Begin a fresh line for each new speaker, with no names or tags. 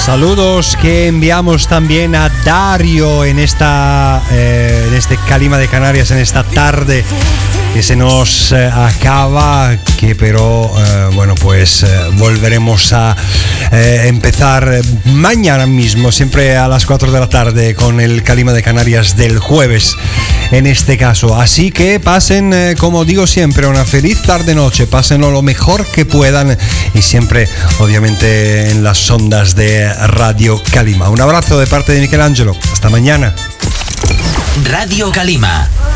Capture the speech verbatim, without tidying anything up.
Saludos que enviamos también a Dario en esta eh, en este Calima de Canarias, en esta tarde que se nos eh, acaba, que pero eh, bueno pues eh, volveremos a eh, empezar mañana mismo, siempre a las cuatro de la tarde, con el Calima de Canarias del jueves en este caso. Así que pasen, eh, como digo siempre, una feliz tarde-noche, pásenlo lo mejor que puedan y siempre obviamente en las ondas de Radio Calima. Un abrazo de parte de Michelangelo, hasta mañana.
Radio Calima.